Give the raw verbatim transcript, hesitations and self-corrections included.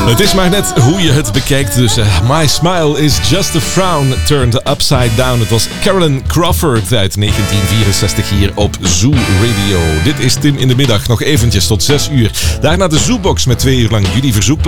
Het is maar net hoe je het bekijkt. Dus uh, My Smile is Just a Frown Turned Upside Down. Het was Carolyn Crawford uit negentien vierenzestig hier op Zoo Radio. Dit is Tim in de Middag. Nog eventjes tot zes uur. Daarna de Zoobox met twee uur lang jullie verzoekplaat.